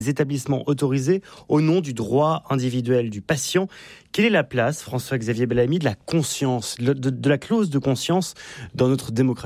établissements autorisés au nom du droit individuel du patient. Quelle est la place, François-Xavier Bellamy, de la conscience, de la clause de conscience dans notre démocratie ?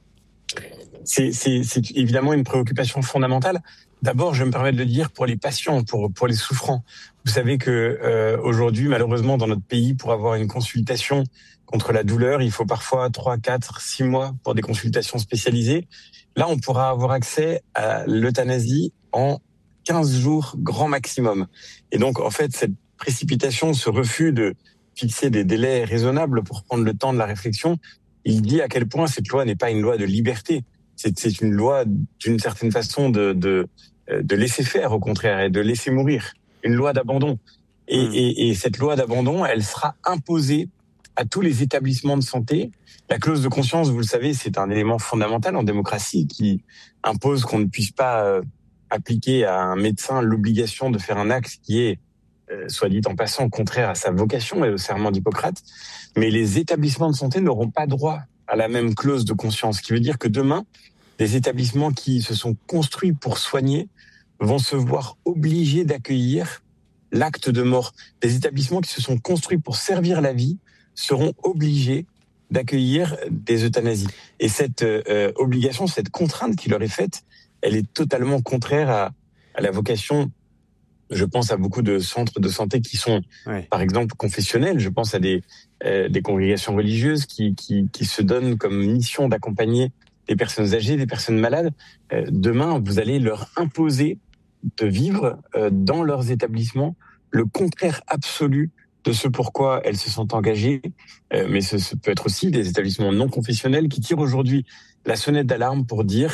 C'est évidemment une préoccupation fondamentale. D'abord, je me permets de le dire pour les patients, pour les souffrants. Vous savez que aujourd'hui, malheureusement, dans notre pays, pour avoir une consultation contre la douleur, il faut parfois 3, 4, 6 mois pour des consultations spécialisées. Là, on pourra avoir accès à l'euthanasie en 15 jours grand maximum. Et donc, en fait, cette précipitation, ce refus de fixer des délais raisonnables pour prendre le temps de la réflexion, il dit à quel point cette loi n'est pas une loi de liberté. C'est une loi, d'une certaine façon, de laisser faire, au contraire, et de laisser mourir. Une loi d'abandon. Et cette loi d'abandon, elle sera imposée à tous les établissements de santé. La clause de conscience, vous le savez, c'est un élément fondamental en démocratie qui impose qu'on ne puisse pas appliquer à un médecin l'obligation de faire un acte qui est, soit dit en passant, contraire à sa vocation et au serment d'Hippocrate. Mais les établissements de santé n'auront pas droit à la même clause de conscience, ce qui veut dire que demain, des établissements qui se sont construits pour soigner vont se voir obligés d'accueillir l'acte de mort. Des établissements qui se sont construits pour servir la vie seront obligés d'accueillir des euthanasies. Et cette obligation, cette contrainte qui leur est faite, elle est totalement contraire à la vocation. Je pense à beaucoup de centres de santé qui sont, par exemple, confessionnels. Je pense à des congrégations religieuses qui se donnent comme mission d'accompagner des personnes âgées, des personnes malades. Demain, vous allez leur imposer de vivre dans leurs établissements le contraire absolu de ce pourquoi elles se sont engagées. Mais ce peut être aussi des établissements non confessionnels qui tirent aujourd'hui la sonnette d'alarme pour dire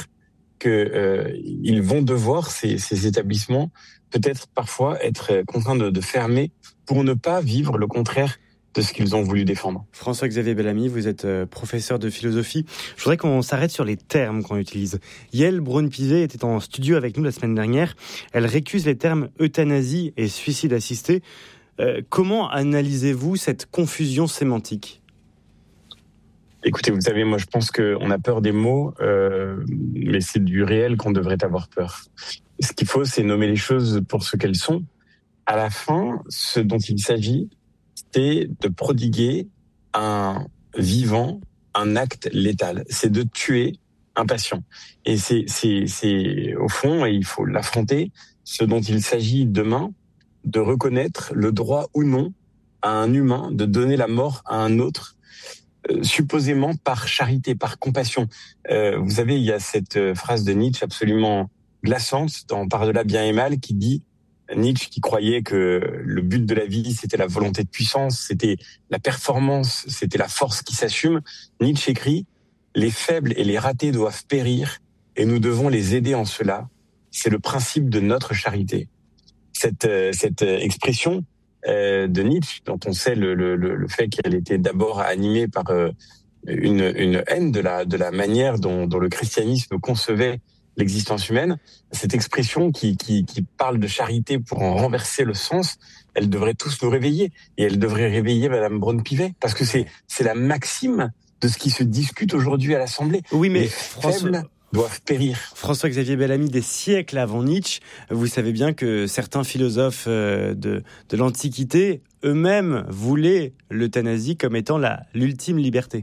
qu'ils vont devoir, ces établissements, peut-être parfois être contraints de fermer pour ne pas vivre le contraire de ce qu'ils ont voulu défendre. François-Xavier Bellamy, vous êtes professeur de philosophie. Je voudrais qu'on s'arrête sur les termes qu'on utilise. Yael Braun-Pivet était en studio avec nous la semaine dernière. Elle récuse les termes euthanasie et suicide assisté. Comment analysez-vous cette confusion sémantique ? Écoutez, vous savez, moi je pense qu'on a peur des mots, mais c'est du réel qu'on devrait avoir peur. Ce qu'il faut, c'est nommer les choses pour ce qu'elles sont. À la fin, ce dont il s'agit, c'est de prodiguer un vivant, un acte létal. C'est de tuer un patient. Et c'est au fond, et il faut l'affronter, ce dont il s'agit demain, de reconnaître le droit ou non à un humain de donner la mort à un autre, supposément par charité, par compassion. Vous savez, il y a cette phrase de Nietzsche absolument glaçante dans Par-delà bien et mal qui dit, Nietzsche qui croyait que le but de la vie c'était la volonté de puissance, c'était la performance, c'était la force qui s'assume. Nietzsche écrit, les faibles et les ratés doivent périr et nous devons les aider en cela. C'est le principe de notre charité. Cette expression de Nietzsche, dont on sait le fait qu'elle était d'abord animée par une haine de la manière dont le christianisme concevait l'existence humaine, cette expression qui parle de charité pour en renverser le sens, elle devrait tous nous réveiller. Et elle devrait réveiller Madame Braun-Pivet, parce que c'est la maxime de ce qui se discute aujourd'hui à l'Assemblée. Oui, mais les faibles doivent périr. François-Xavier Bellamy, des siècles avant Nietzsche, vous savez bien que certains philosophes de l'Antiquité eux-mêmes voulaient l'euthanasie comme étant l'ultime liberté.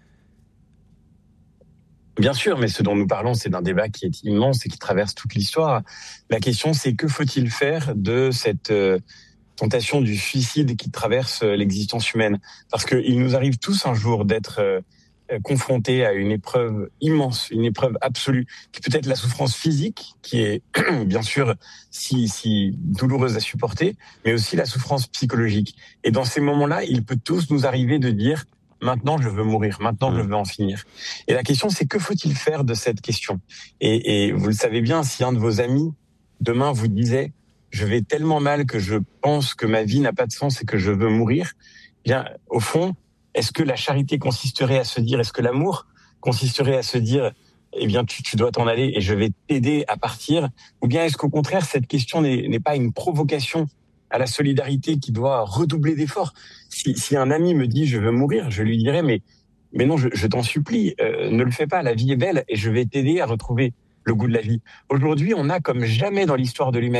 Bien sûr, mais ce dont nous parlons, c'est d'un débat qui est immense et qui traverse toute l'histoire. La question, c'est que faut-il faire de cette tentation du suicide qui traverse l'existence humaine ? Parce qu'il nous arrive tous un jour d'être confrontés à une épreuve immense, une épreuve absolue, qui peut être la souffrance physique, qui est bien sûr si douloureuse à supporter, mais aussi la souffrance psychologique. Et dans ces moments-là, il peut tous nous arriver de dire « maintenant je veux mourir, maintenant je veux en finir ». Et la question, c'est que faut-il faire de cette question ? Et vous le savez bien, si un de vos amis, demain, vous disait « je vais tellement mal que je pense que ma vie n'a pas de sens et que je veux mourir », bien, au fond, est-ce que la charité consisterait à se dire, est-ce que l'amour consisterait à se dire, eh bien, tu dois t'en aller et je vais t'aider à partir ? Ou bien est-ce qu'au contraire, cette question n'est pas une provocation à la solidarité qui doit redoubler d'efforts ? Si un ami me dit, je veux mourir, je lui dirais, mais non, je t'en supplie, ne le fais pas, la vie est belle et je vais t'aider à retrouver le goût de la vie. Aujourd'hui, on a, comme jamais dans l'histoire de l'humanité,